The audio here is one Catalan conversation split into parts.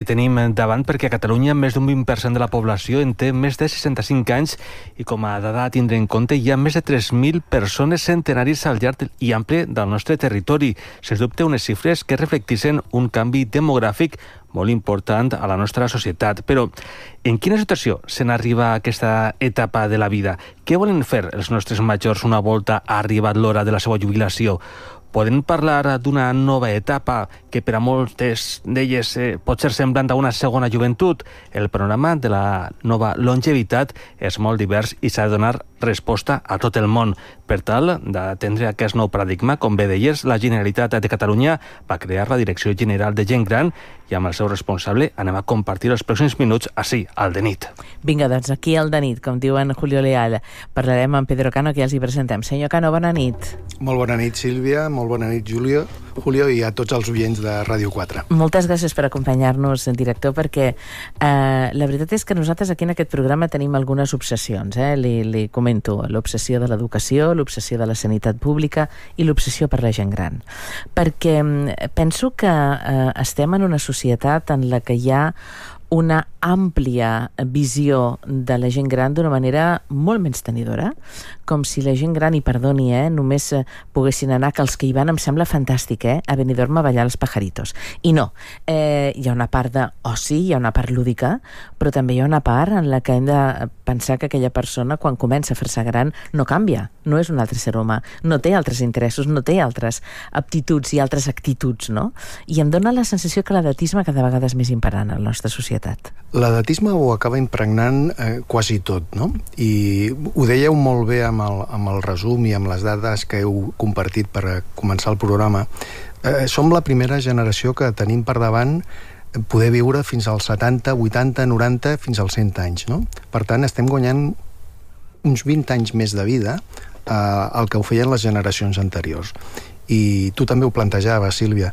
tenim davant, perquè a Catalunya més d'un 20% de la població en té més de 65 anys i com a dada a tindre en compte hi ha més de 3.000 persones centenaris al llarg i ample del nostre territori. Sens dubte unes xifres que reflecteixen un canvi demogràfic molt important a la nostra societat. Però en quina situació se n'arriba a aquesta etapa de la vida? Què volen fer els nostres majors una volta ha arribat l'hora de la seva jubilació? Podem parlar d'una nova etapa que per a moltes d'elles pot ser semblant a una segona joventut? El panorama de la nova longevitat és molt divers i s'ha de donar resposta a tot el món. Per tal d'atendre aquest nou paradigma, com bé deies, la Generalitat de Catalunya va crear la Direcció General de Gent Gran i amb el seu responsable anem a compartir els pròxims minuts així, al de nit. Vinga, doncs aquí al de nit, com diuen Julio Leal. Parlarem amb Pedro Cano, que ja els hi presentem. Senyor Cano, bona nit. Molt bona nit, Sílvia, molt bona nit, Julio, i a tots els oients de Ràdio 4. Moltes gràcies per acompanyar-nos, director, perquè la veritat és que nosaltres aquí en aquest programa tenim algunes obsessions. Li comento, l'obsessió de l'educació, l'obsessió de la sanitat pública i l'obsessió per la gent gran. Perquè penso que estem en una societat en la que hi ha una àmplia visió de la gent gran d'una manera molt menys tenidora, com si la gent gran, i perdoni, només poguessin anar, que els que hi van em sembla fantàstic, a Benidorm a ballar els pajaritos. I no, hi ha una part d'oci, hi ha una part lúdica, però també hi ha una part en la que hem de pensar que aquella persona, quan comença a fer-se gran, no canvia, no és un altre ser humà, no té altres interessos, no té altres aptituds i altres actituds, no? I em dóna la sensació que l'edatisme cada vegada és més imperant a la nostra societat. L'edatisme ho acaba impregnant quasi tot, no? I ho dèieu molt bé amb el resum i amb les dades que heu compartit per començar el programa. Som la primera generació que tenim per davant poder viure fins als 70, 80, 90, fins als 100 anys, no? Per tant, estem guanyant uns 20 anys més de vida el que ho feien les generacions anteriors. I tu també ho plantejaves, Sílvia.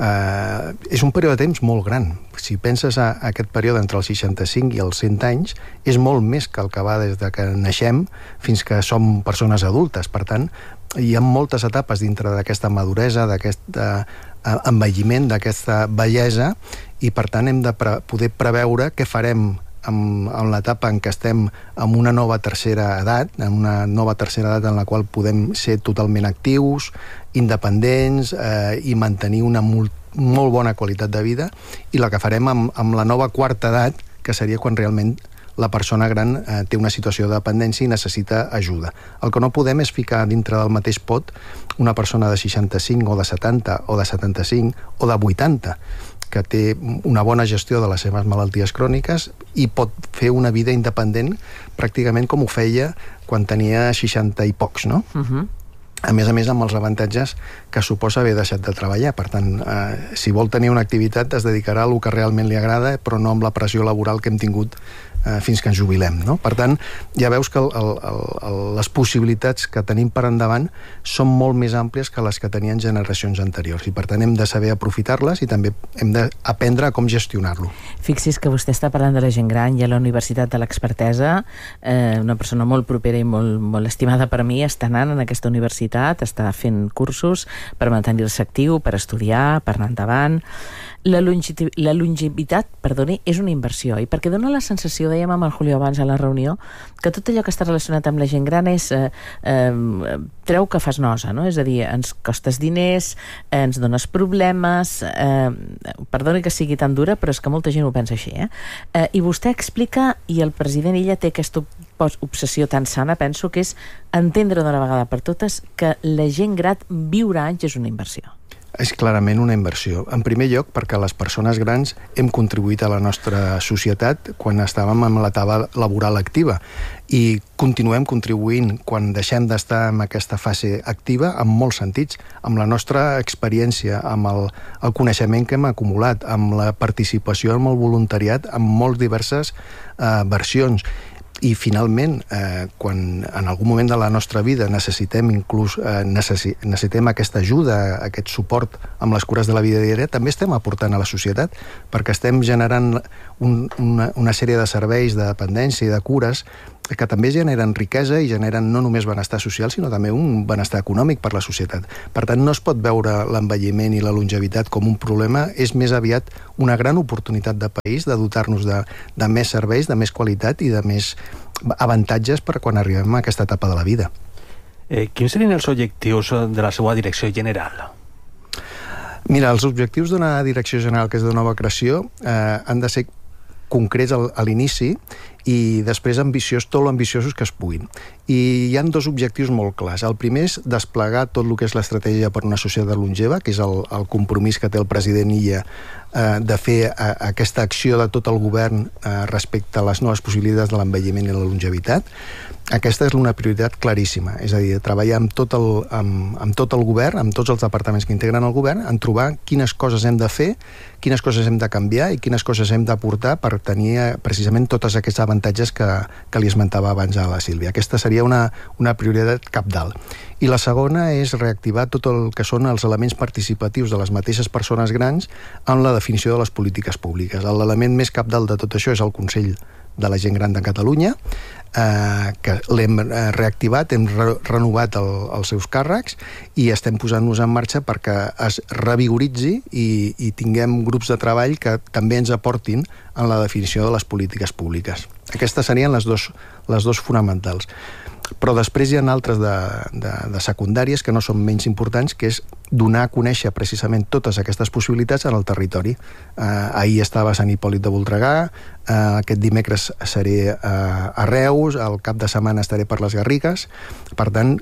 És un període de temps molt gran. Si penses a aquest període entre els 65 i els 100 anys, és molt més que el que va des de que naixem fins que som persones adultes. Per tant, hi ha moltes etapes dintre d'aquesta maduresa, d'aquest envelliment, d'aquesta vellesa, i per tant hem de poder preveure què farem en l'etapa en què estem en una nova tercera edat, en la qual podem ser totalment actius, independents i mantenir una molt bona qualitat de vida, i la que farem amb la nova quarta edat, que seria quan realment la persona gran té una situació de dependència i necessita ajuda. El que no podem és ficar dintre del mateix pot una persona de 65 o de 70 o de 75 o de 80, que té una bona gestió de les seves malalties cròniques i pot fer una vida independent pràcticament com ho feia quan tenia 60 i pocs, no? A més, amb els avantatges que suposa haver deixat de treballar. Per tant, si vol tenir una activitat, es dedicarà a el que realment li agrada, però no amb la pressió laboral que hem tingut fins que ens jubilem, no? Per tant, ja veus que les possibilitats que tenim per endavant són molt més àmplies que les que tenien generacions anteriors, i per tant hem de saber aprofitar-les i també hem d'aprendre a com gestionar-lo. Fixi's que vostè està parlant de la gent gran i a la Universitat de l'Expertesa, una persona molt propera i molt estimada per mi, està anant en aquesta universitat, està fent cursos per mantenir-se actiu, per estudiar, per anar endavant. La longevitat, és una inversió, i perquè dona la sensació, dèiem amb el Julio abans a la reunió, que tot allò que està relacionat amb la gent gran és treu que fas nosa, no? És a dir, ens costes diners, ens dones problemes, perdoni que sigui tan dura, però és que molta gent ho pensa així, i vostè explica, i el president ella té aquesta obsessió tan sana, penso que és entendre d'una vegada per totes que la gent gran viure anys és una inversió. És clarament una inversió. En primer lloc, perquè les persones grans hem contribuït a la nostra societat quan estàvem en l'etapa laboral activa, i continuem contribuint quan deixem d'estar en aquesta fase activa en molts sentits, amb la nostra experiència, amb el coneixement que hem acumulat, amb la participació en el voluntariat, amb molt diverses versions. I finalment, quan en algun moment de la nostra vida necessitem aquesta ajuda, aquest suport amb les cures de la vida diària, també estem aportant a la societat, perquè estem generant una sèrie de serveis de dependència i de cures que també generen riquesa i generen no només benestar social, sinó també un benestar econòmic per la societat. Per tant, no es pot veure l'envelliment i la longevitat com un problema, és més aviat una gran oportunitat de país de dotar-nos de més serveis, de més qualitat i de més avantatges per quan arribem a aquesta etapa de la vida. Quins serien els objectius de la seva direcció general? Mira, els objectius d'una direcció general que és de nova creació han de ser concrets a l'inici i després tot l'ambiciosos que es puguin. I hi ha dos objectius molt clars. El primer és desplegar tot el que és l'estratègia per una societat longeva, que és el compromís que té el president Illa de fer aquesta acció de tot el govern respecte a les noves possibilitats de l'envelliment i la longevitat. Aquesta és una prioritat claríssima, és a dir, treballar amb tot el govern, amb tots els departaments que integren el govern, en trobar quines coses hem de fer, quines coses hem de canviar i quines coses hem d'aportar per tenir precisament tots aquests avantatges que li esmentava abans a la Sílvia. Aquesta seria una prioritat cabdal. I la segona és reactivar tot el que són els elements participatius de les mateixes persones grans en la definició de les polítiques públiques. L'element més cabdal de tot això és el Consell de la Gent Gran de Catalunya, que l'hem reactivat, hem renovat els seus càrrecs i estem posant-nos en marxa perquè es revigoritzi i tinguem grups de treball que també ens aportin en la definició de les polítiques públiques. Aquestes serien les dos fonamentals. Però després hi ha altres de secundàries que no són menys importants, que és donar a conèixer precisament totes aquestes possibilitats en el territori. Ahir estava a Sant Hipòlit de Voltregà, aquest dimecres seré a Reus, al cap de setmana estaré per les Garrigues. Per tant,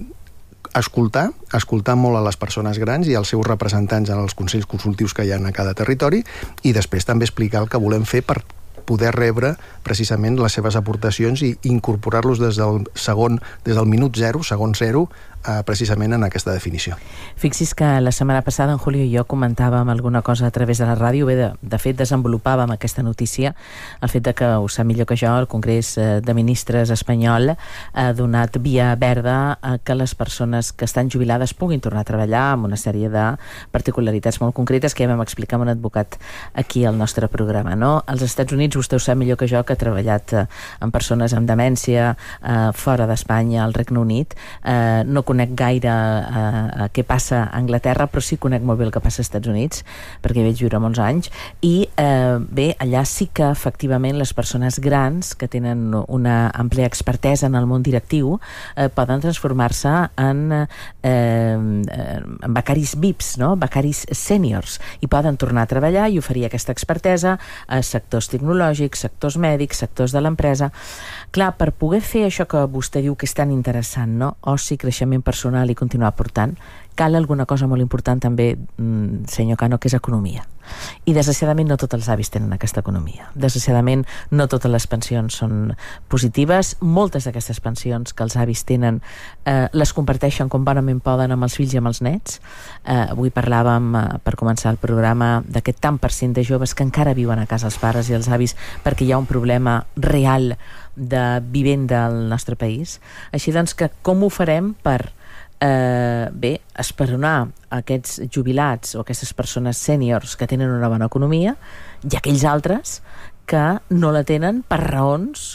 escoltar molt a les persones grans i als seus representants en els consells consultius que hi ha a cada territori, i després també explicar el que volem fer per poder rebre precisament les seves aportacions i incorporar-los des del minut zero, segon zero, precisament en aquesta definició. Fixis que la setmana passada en Julio i jo comentàvem alguna cosa a través de la ràdio. Bé, de fet, desenvolupàvem aquesta notícia, el fet de que, ho sap millor que jo, el Congrés de Ministres espanyol ha donat via verda a que les persones que estan jubilades puguin tornar a treballar amb una sèrie de particularitats molt concretes que ja vam explicar amb un advocat aquí al nostre programa, no? Als Estats Units, vostè ho sap millor que jo, que ha treballat amb persones amb demència fora d'Espanya, al Regne Unit. No conec gaire què passa a Anglaterra, però sí conec molt bé el que passa als Estats Units, perquè hi vaig viure molts anys, i bé, allà sí que efectivament les persones grans que tenen una àmplia expertesa en el món directiu poden transformar-se en becaris VIPs, no? Becaris sèniors, i poden tornar a treballar i oferir aquesta expertesa a sectors tecnològics, sectors mèdics, sectors de l'empresa. Clar, per poder fer això que vostè diu que és tan interessant, no? Oci, creixement personal i continuar portant, cal alguna cosa molt important també, senyor Cano, que és economia. I desgraciadament no tots els avis tenen aquesta economia. Desgraciadament no totes les pensions són positives. Moltes d'aquestes pensions que els avis tenen les comparteixen com bonament poden amb els fills i amb els nets. Avui parlàvem, per començar el programa, d'aquest tant % de joves que encara viuen a casa els pares i els avis perquè hi ha un problema real de vivenda al nostre país. Així doncs, que com ho farem per bé, esperonar aquests jubilats o aquestes persones sèniors que tenen una bona economia i aquells altres que no la tenen per raons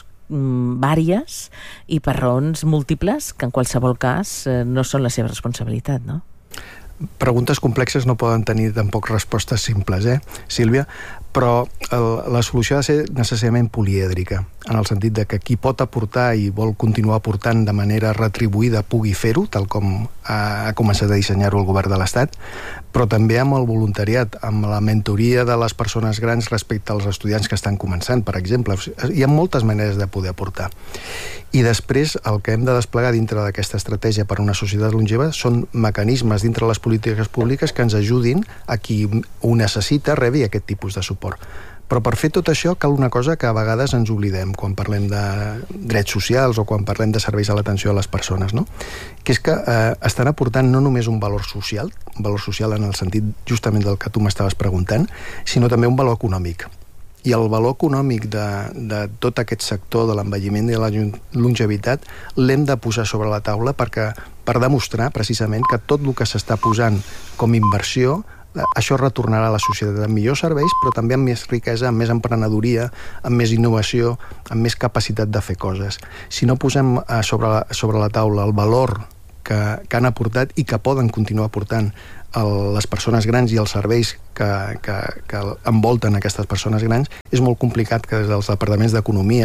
vàries i per raons múltiples que en qualsevol cas no són la seva responsabilitat, no? Preguntes complexes no poden tenir tampoc respostes simples, Sílvia? Però la solució ha de ser necessàriament polièdrica, en el sentit de que qui pot aportar i vol continuar aportant de manera retribuïda pugui fer-ho, tal com ha començat a dissenyar-ho el govern de l'Estat, però també amb el voluntariat, amb la mentoria de les persones grans respecte als estudiants que estan començant, per exemple. Hi ha moltes maneres de poder aportar. I després el que hem de desplegar dintre d'aquesta estratègia per a una societat longeva són mecanismes dintre les polítiques públiques que ens ajudin a qui ho necessita rebi aquest tipus de suport. Però per fer tot això cal una cosa que a vegades ens oblidem quan parlem de drets socials o quan parlem de serveis a l'atenció a les persones, no? Que és que estan aportant no només un valor social en el sentit justament del que tu m'estaves preguntant, sinó també un valor econòmic. I el valor econòmic de tot aquest sector de l'envelliment i la longevitat l'hem de posar sobre la taula per demostrar precisament que tot el que s'està posant com inversió això retornarà a la societat amb millors serveis, però també amb més riquesa, amb més emprenedoria, amb més innovació, amb més capacitat de fer coses. Si no posem sobre la taula el valor que han aportat i que poden continuar aportant les persones grans i els serveis que envolten aquestes persones grans, és molt complicat que des dels departaments d'economia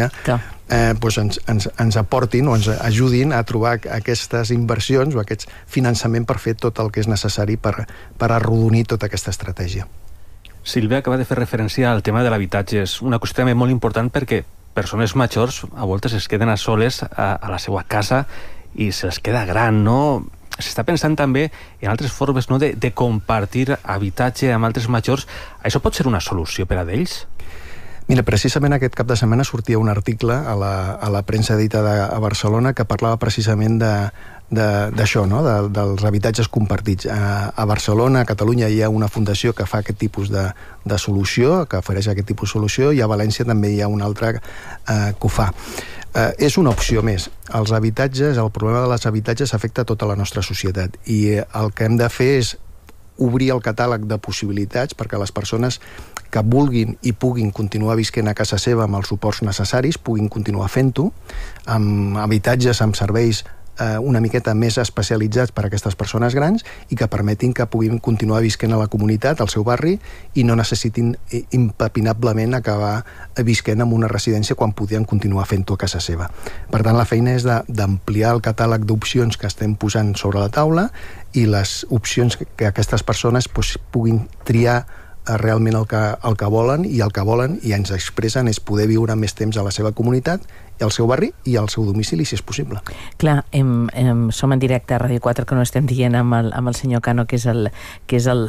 ens aportin o ens ajudin a trobar aquestes inversions o aquest finançament per fer tot el que és necessari per arrodonir tota aquesta estratègia. Sílvia acaba de fer referència al tema de l'habitatge. És una qüestió també molt important perquè persones majors a voltes es queden a soles a la seva casa i se'ls queda gran, no? S'està pensant també en altres formes, no?, de compartir habitatge amb altres majors. Això pot ser una solució per a ells? Mira, precisament aquest cap de setmana sortia un article a la premsa editada a Barcelona que parlava precisament d'això, no?, dels habitatges compartits. A Barcelona, a Catalunya, hi ha una fundació que fa aquest tipus de solució, que ofereix aquest tipus de solució, i a València també hi ha una altra que ho fa. És una opció més. El problema dels habitatges afecta tota la nostra societat i el que hem de fer és obrir el catàleg de possibilitats perquè les persones que vulguin i puguin continuar visquent a casa seva amb els suports necessaris puguin continuar fent-ho, amb habitatges, amb serveis una miqueta més especialitzats per a aquestes persones grans i que permetin que puguin continuar visquent a la comunitat, al seu barri, i no necessitin impepinablement acabar visquent en una residència quan podien continuar fent-ho a casa seva. Per tant, la feina és d'ampliar el catàleg d'opcions que estem posant sobre la taula i les opcions que aquestes persones puguin triar realment el que volen, i el que volen i ens expressen és poder viure més temps a la seva comunitat i al seu barri i al seu domicili, si és possible. Clar, som en directe a Ràdio 4, que no estem dient amb el senyor Cano, que és el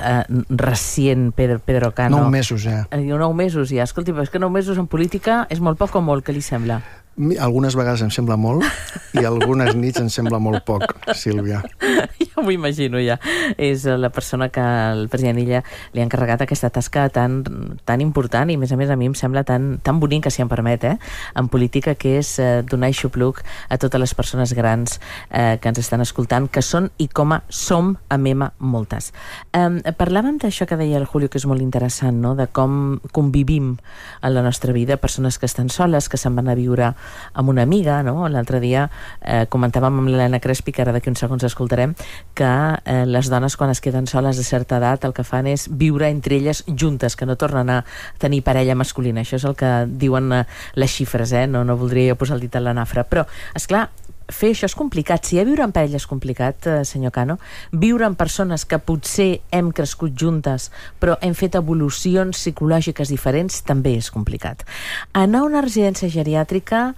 recient Pedro Cano. 9 mesos ja. 9 mesos ja. Escolti, però és que 9 mesos en política és molt poc o molt, què li sembla? Algunes vegades em sembla molt i algunes nits em sembla molt poc, Sílvia. Ja m'ho imagino, ja. És la persona que el president Illa li ha encarregat aquesta tasca tan important i, a més, a mi em sembla tan bonica, si em permet, en política, que és donar aixopluc a totes les persones grans que ens estan escoltant, que són i com som a Mema moltes. Parlàvem d'això que deia el Julio, que és molt interessant, no?, de com convivim en la nostra vida, persones que estan soles, que se'n van a viure amb una amiga, no? L'altre dia comentàvem amb l'Helena Crespi, que ara d'aquí uns segons escoltarem, que les dones quan es queden soles a certa edat el que fan és viure entre elles juntes, que no tornen a tenir parella masculina. Això és el que diuen les xifres, no voldria jo posar el dit a la nafra, però, esclar, fer això és complicat. Si viure en parella és complicat, senyor Cano, viure amb persones que potser hem crescut juntes però hem fet evolucions psicològiques diferents també és complicat. Anar a una residència geriàtrica,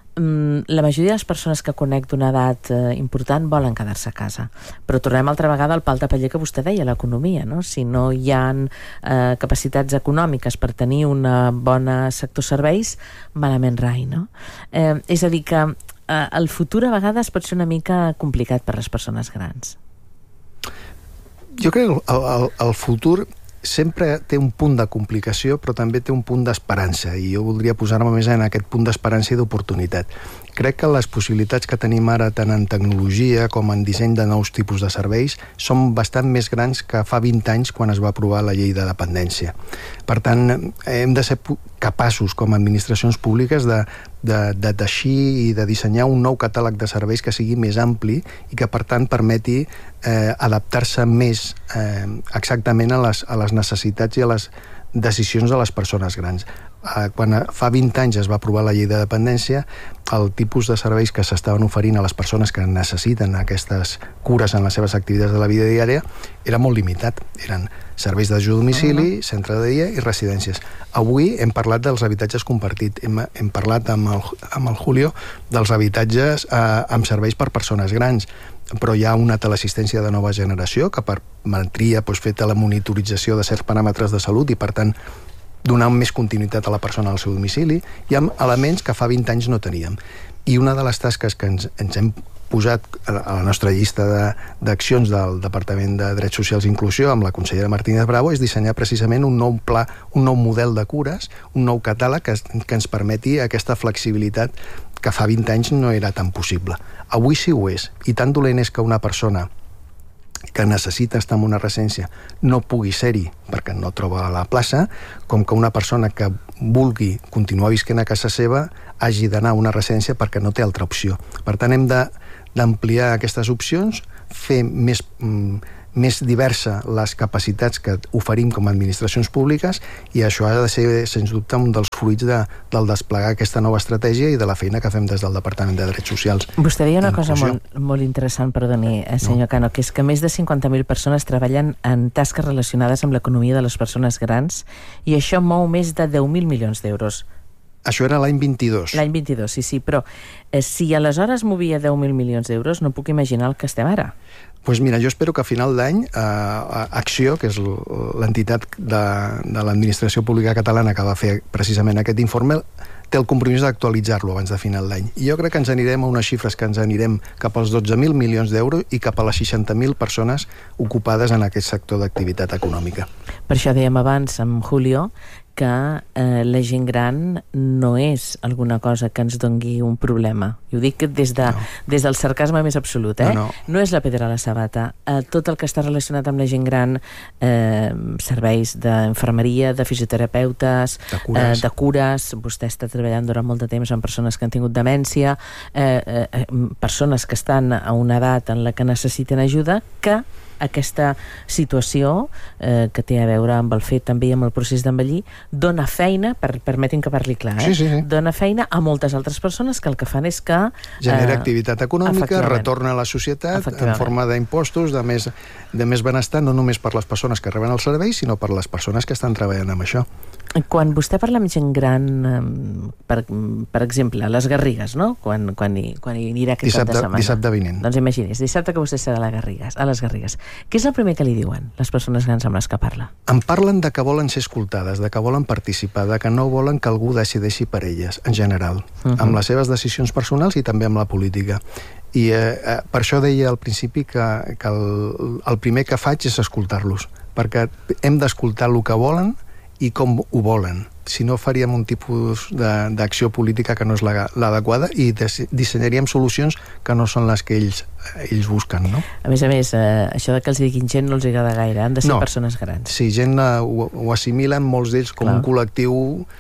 la majoria de les persones que conec d'una edat important volen quedar-se a casa, però tornem altra vegada al pal de paller que vostè deia, l'economia, no? Si no hi ha capacitats econòmiques per tenir una bona sector serveis, malament rai, no? És a dir que el futur a vegades pot ser una mica complicat per les persones grans. Jo crec que el futur sempre té un punt de complicació, però també té un punt d'esperança, i jo voldria posar-me més en aquest punt d'esperança i d'oportunitat. Crec que les possibilitats que tenim ara, tant en tecnologia com en disseny de nous tipus de serveis, són bastant més grans que fa 20 anys quan es va aprovar la llei de dependència. Per tant, hem de ser capaços, com a administracions públiques, de teixir i de dissenyar un nou catàleg de serveis que sigui més ampli i que, per tant, permeti adaptar-se més exactament a les necessitats i a les decisions de les persones grans. Quan fa 20 anys es va aprovar la llei de dependència, el tipus de serveis que s'estaven oferint a les persones que necessiten aquestes cures en les seves activitats de la vida diària era molt limitat. Eren serveis d'ajuda a domicili, centre de dia i residències. Avui hem parlat dels habitatges compartits, hem parlat amb el Julio dels habitatges amb serveis per persones grans, però hi ha una teleassistència de nova generació que permetria fer la monitorització de certs paràmetres de salut i, per tant, donar més continuïtat a la persona al seu domicili. Hi ha elements que fa 20 anys no teníem. I una de les tasques que ens hem posat a la nostra llista d'accions del Departament de Drets Socials i Inclusió amb la consellera Martínez Bravo és dissenyar precisament un nou pla, un nou model de cures, un nou catàleg que ens permeti aquesta flexibilitat que fa 20 anys no era tan possible. Avui sí ho és, i tan dolent és que una persona que necessita estar en una residència no pugui ser-hi perquè no troba la plaça, com que una persona que vulgui continuar visquent a casa seva hagi d'anar a una residència perquè no té altra opció. Per tant, hem d'ampliar aquestes opcions, fer més diversa les capacitats que oferim com a administracions públiques, i això ha de ser, sens dubte, un dels fruits del desplegar aquesta nova estratègia i de la feina que fem des del Departament de Drets Socials. Vostè deia una cosa molt interessant, perdoni, senyor Cano, que és que més de 50.000 persones treballen en tasques relacionades amb l'economia de les persones grans, i això mou més de 10.000 milions d'euros. Això era l'any 22. L'any 22, sí, però si aleshores movia 10.000 milions d'euros, no puc imaginar el que estem ara. Doncs mira, jo espero que a final d'any Acció, que és l'entitat de l'Administració Pública Catalana que va fer precisament aquest informe, té el compromís d'actualitzar-lo abans de final d'any. I jo crec que ens anirem a unes xifres que ens anirem cap als 12.000 milions d'euros i cap a les 60.000 persones ocupades en aquest sector d'activitat econòmica. Per això dèiem abans, amb Julio, que la gent gran no és alguna cosa que ens dongui un problema. I ho dic des del sarcasme més absolut. No és la pedra a la sabata. Tot el que està relacionat amb la gent gran, serveis d'infermeria, de fisioterapeutes, de cures, vostè està treballant durant molt de temps amb persones que han tingut demència, persones que estan a una edat en la que necessiten ajuda, que aquesta situació, que té a veure amb el fet també amb el procés d'envellir, dona feina, permetin que parli clar, dona feina a moltes altres persones que el que fan és que genera activitat econòmica, retorna a la societat en forma d'impostos, de més benestar, no només per les persones que reben el servei, sinó per les persones que estan treballant amb això. Quan vostè parla amb gent gran, per exemple, a les Garrigues, no? Quan hi anirà aquest cap de setmana. Dissabte vinent. Doncs imagini's, dissabte que vostè serà a les Garrigues. Què és el primer que li diuen les persones grans amb les que parla? Em parlen de que volen ser escoltades, de que volen participar, de que no volen que algú decideixi per elles, en general, amb les seves decisions personals i també amb la política. I per això deia al principi que el primer que faig és escoltar-los, perquè hem d'escoltar el que volen i com ho volen. Si no, faríem un tipus d'acció política que no és l'adequada i dissenyaríem solucions que no són les que ells busquen, no? A més, això de que els diguin gent no els agrada gaire, han de ser persones grans. Sí, gent ho assimilen molts d'ells com un col·lectiu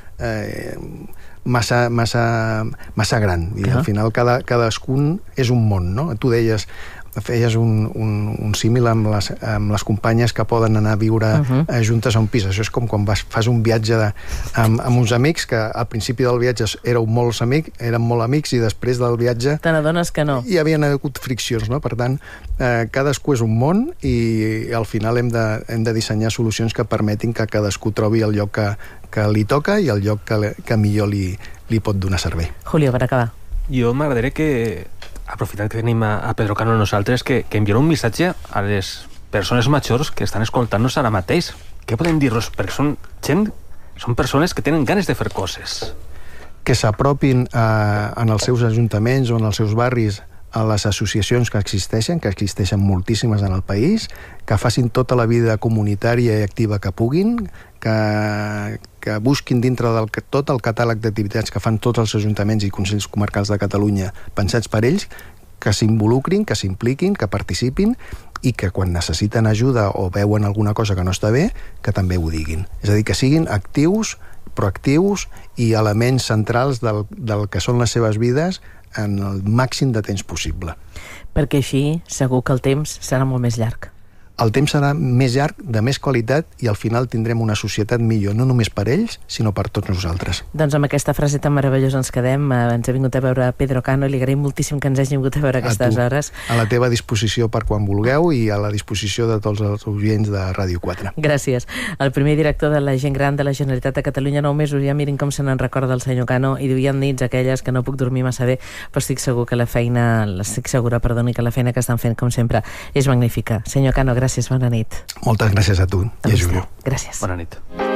massa gran, i al final cadascun és un món, no? Tu feies un símil amb les companyes que poden anar a viure juntes a un pis. Això és com quan fas un viatge amb uns amics que al principi del viatge eren molt amics i després del viatge te n'adones que no. Hi havien hagut friccions, no? Per tant, cadascú és un món i al final hem de dissenyar solucions que permetin que cadascú trobi el lloc que li toca i el lloc que millor li pot donar servei. Julio, per acabar. Jo m'agradaria que, aprofitant que tenim a Pedro Cano nosaltres, que enviarà un missatge a les persones majors que estan escoltant-nos ara mateix. Què podem dir-los? Perquè són persones que tenen ganes de fer coses. Que s'apropin en els seus ajuntaments o en els seus barris a les associacions que existeixen moltíssimes en el país, que facin tota la vida comunitària i activa que puguin, que busquin dintre tot el catàleg d'activitats que fan tots els ajuntaments i consells comarcals de Catalunya pensats per ells, que s'involucrin, que s'impliquin, que participin i que quan necessiten ajuda o veuen alguna cosa que no està bé, que també ho diguin. És a dir, que siguin actius, proactius i elements centrals del que són les seves vides en el màxim de temps possible. Perquè així segur que el temps serà molt més llarg. El temps serà més llarg, de més qualitat, i al final tindrem una societat millor, no només per ells, sinó per tots nosaltres. Doncs amb aquesta frase tan meravellosa ens quedem. Ens ha vingut a veure Pedro Cano i li agraïm moltíssim que ens hagi vingut a veure aquestes hores. A la teva disposició per quan vulgueu i a la disposició de tots els oients de Ràdio 4. Gràcies. El primer director de la gent gran de la Generalitat de Catalunya, 9 mesos, ja mirin com se n'en recorda el senyor Cano, i diu, hi ha nits aquelles que no puc dormir massa bé, però estic segura que la feina que estan fent, com sempre, és magnífica. Senyor Cano, gràcies, bona nit. Moltes gràcies a tu i a Julio. Gràcies. Bona nit.